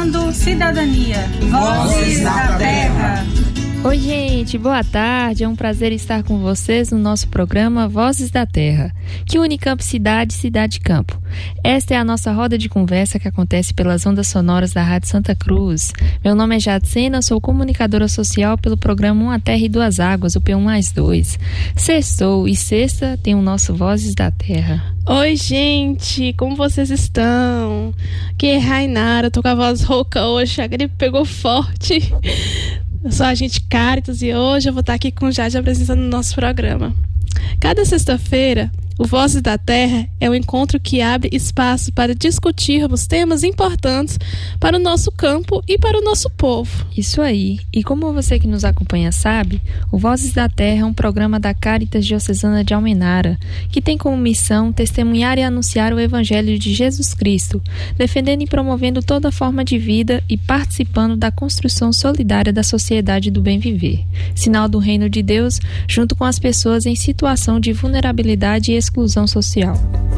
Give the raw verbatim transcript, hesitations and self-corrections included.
Comunicando Cidadania. Vozes da Terra. Oi, gente, boa tarde. É um prazer estar com vocês no nosso programa Vozes da Terra, que une Campo Cidade e Cidade Campo. Esta é a nossa roda de conversa que acontece pelas ondas sonoras da Rádio Santa Cruz. Meu nome é Jadcena, sou comunicadora social pelo programa Uma Terra e Duas Águas, o P um mais dois. Sextou e sexta tem o nosso Vozes da Terra. Oi, gente, como vocês estão? Aqui é Rainara, tô com a voz rouca hoje, a gripe pegou forte. Eu sou a agente Caritas e hoje eu vou estar aqui com o Jade apresentando o nosso programa. Cada sexta-feira, o Vozes da Terra é um encontro que abre espaço para discutirmos temas importantes para o nosso campo e para o nosso povo. Isso aí. E como você que nos acompanha sabe, o Vozes da Terra é um programa da Caritas Diocesana de Almenara, que tem como missão testemunhar e anunciar o Evangelho de Jesus Cristo, defendendo e promovendo toda forma de vida e participando da construção solidária da sociedade do bem viver, sinal do reino de Deus, junto com as pessoas em situação de vulnerabilidade e exclusão social.